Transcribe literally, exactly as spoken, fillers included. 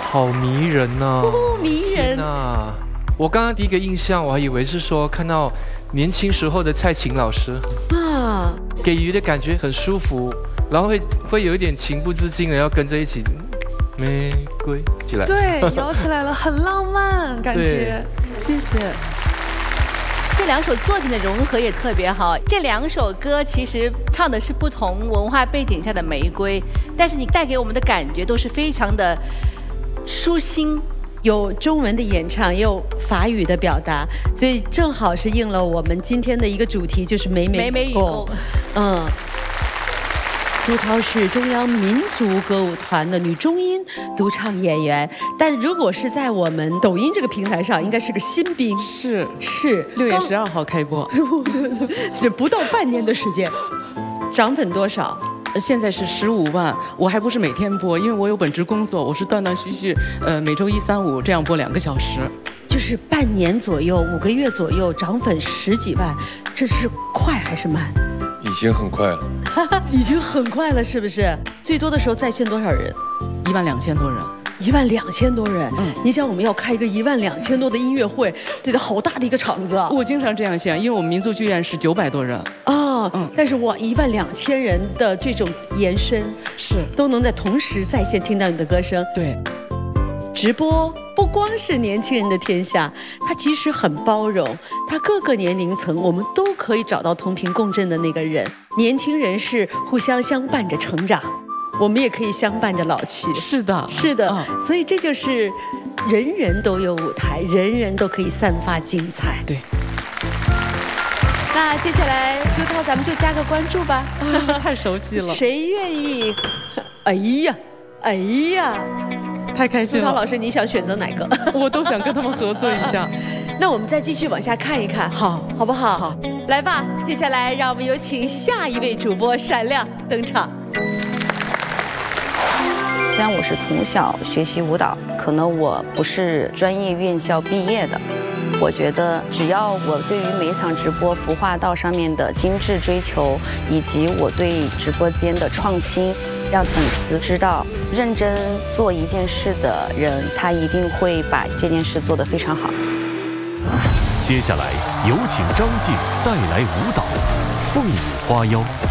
好迷人呐、 哦，迷人呐！我刚刚第一个印象，我还以为是说看到年轻时候的蔡琴老师啊， 给予的感觉很舒服，然后会会有一点情不自禁的要跟着一起玫瑰起来， 对，摇起来了，很浪漫感觉。谢谢。 这两首作品的融合也特别好。这两首歌其实唱的是不同文化背景下的玫瑰，但是你带给我们的感觉都是非常的舒心。 有中文的演唱，也有法语的表达，所以正好是应了我们今天的一个主题，就是美美美美与共。 嗯。朱涛是中央民族歌舞团的女中音独唱演员，但如果是在我们抖音这个平台上，应该是个新兵。 是是， 六月十二号开播， 这不到半年的时间，涨粉多少？ 现在是十五万，我还不是每天播，因为我有本职工作，我是断断续续，呃，每周一、三、五这样播两个小时。 就是半年左右，五个月左右，涨粉十几万，这是快还是慢？ 已经很快了， 已经很快了，是不是？最多的时候在线多少人？ 一万两千多人。 一万两千多人， 嗯， 你想我们要开一个一万两千多的音乐会，这得好大的一个场子啊！ 我经常这样想，因为我们民族剧院是九百多人啊，嗯，但是哇，一万两千人的这种延伸， 是都能在同时在线听到你的歌声。 对， 直播不光是年轻人的天下，它其实很包容，它各个年龄层我们都可以找到同频共振的那个人。年轻人是互相相伴着成长，我们也可以相伴着老去。 是的， 是的， 嗯， 所以这就是人人都有舞台，人人都可以散发精彩。 对。 那接下来朱涛，咱们就加个关注吧。 啊，太熟悉了。 谁愿意？哎呀，哎呀， 太开心了。 朱涛老师，你想选择哪个？ 我都想跟他们合作一下。 那我们再继续往下看一看， 好， 好不好？ 好， 来吧。接下来让我们有请下一位主播闪亮登场。 虽然我是从小学习舞蹈，可能我不是专业院校毕业的，我觉得只要我对于每一场直播服化道上面的精致追求，以及我对直播间的创新，让粉丝知道，认真做一件事的人，他一定会把这件事做得非常好。 接下来有请张晋带来舞蹈《凤舞花妖》。